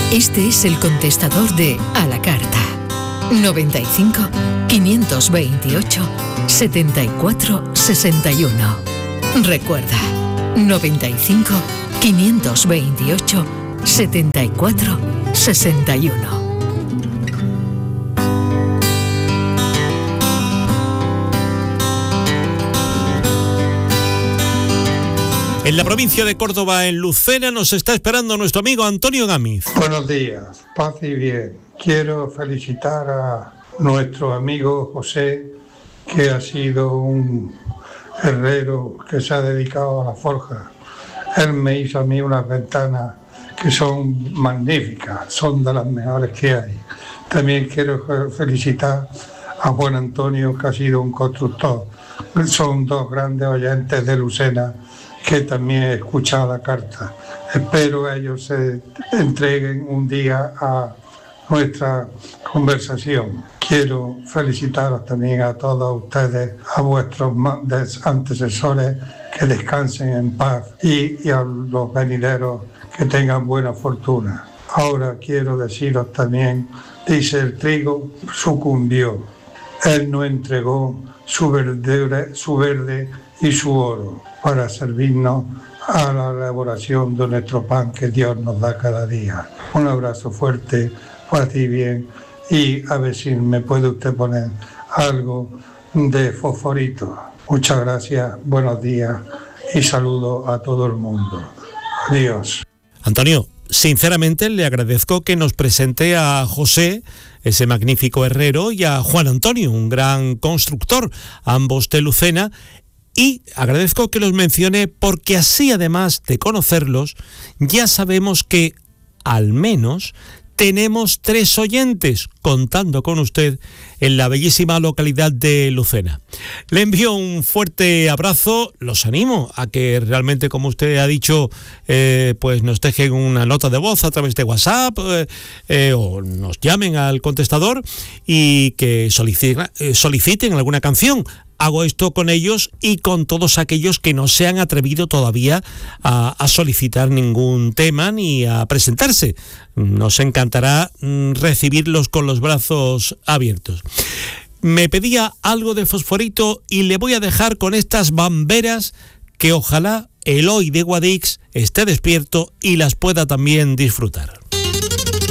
Este es el contestador de A la Carta. 95 528 74 61. Recuerda, 95 528 74 61. En la provincia de Córdoba, en Lucena, nos está esperando nuestro amigo Antonio Gámez. Buenos días, paz y bien. Quiero felicitar a nuestro amigo José, que ha sido un herrero que se ha dedicado a la forja. Él me hizo a mí unas ventanas que son magníficas, son de las mejores que hay. También quiero felicitar a Juan Antonio, que ha sido un constructor. Son dos grandes oyentes de Lucena que también he escuchado la carta. Espero ellos se entreguen un día a nuestra conversación. Quiero felicitaros también a todos ustedes, a vuestros antecesores, que descansen en paz y a los venideros que tengan buena fortuna. Ahora quiero deciros también, dice el trigo, sucumbió. Él no entregó su verde y su oro para servirnos a la elaboración de nuestro pan que Dios nos da cada día. Un abrazo fuerte, para ti bien, y a ver si me puede usted poner algo de fosforito. Muchas gracias, buenos días y saludo a todo el mundo. Adiós. Antonio, sinceramente le agradezco que nos presente a José, ese magnífico herrero, y a Juan Antonio, un gran constructor, ambos de Lucena, y agradezco que los mencione porque así, además de conocerlos, ya sabemos que al menos tenemos 3 oyentes contando con usted en la bellísima localidad de Lucena. Le envío un fuerte abrazo, los animo a que realmente, como usted ha dicho, pues nos dejen una nota de voz a través de WhatsApp o nos llamen al contestador y que soliciten alguna canción. Hago esto con ellos y con todos aquellos que no se han atrevido todavía a solicitar ningún tema ni a presentarse. Nos encantará recibirlos con los brazos abiertos. Me pedía algo de fosforito y le voy a dejar con estas bamberas que ojalá Eloy de Guadix esté despierto y las pueda también disfrutar.